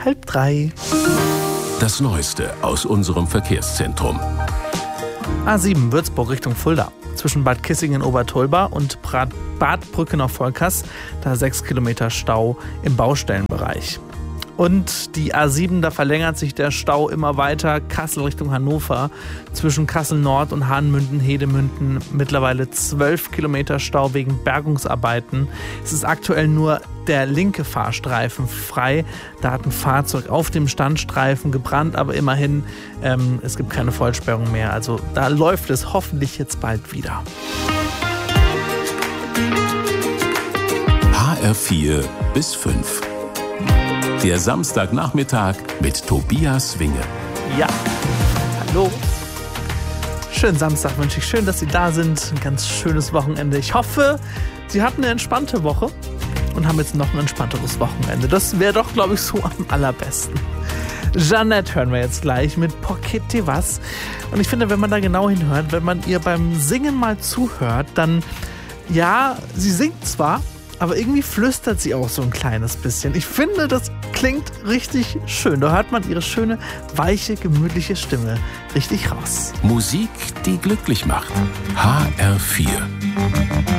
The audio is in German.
2:30. Das Neueste aus unserem Verkehrszentrum. A7 Würzburg Richtung Fulda. Zwischen Bad Kissingen-Obertolba und Bad Brückenau-Volkers, da 6 Kilometer Stau im Baustellenbereich. Und die A7, da verlängert sich der Stau immer weiter, Kassel Richtung Hannover. Zwischen Kassel Nord und Hahnemünden-Hedemünden mittlerweile 12 Kilometer Stau wegen Bergungsarbeiten. Es ist aktuell nur der linke Fahrstreifen frei. Da hat ein Fahrzeug auf dem Standstreifen gebrannt, aber immerhin, es gibt keine Vollsperrung mehr. Also da läuft es hoffentlich jetzt bald wieder. HR4 bis 5. Der Samstagnachmittag mit Tobias Winge. Ja, hallo. Schönen Samstag wünsche ich. Schön, dass Sie da sind. Ein ganz schönes Wochenende. Ich hoffe, Sie hatten eine entspannte Woche und haben jetzt noch ein entspannteres Wochenende. Das wäre doch, glaube ich, so am allerbesten. Jeanette hören wir jetzt gleich mit Poquete was. Und ich finde, wenn man da genau hinhört, wenn man ihr beim Singen mal zuhört, dann, ja, sie singt zwar, aber irgendwie flüstert sie auch so ein kleines bisschen. Ich finde, das klingt richtig schön. Da hört man ihre schöne, weiche, gemütliche Stimme richtig raus. Musik, die glücklich macht. HR4.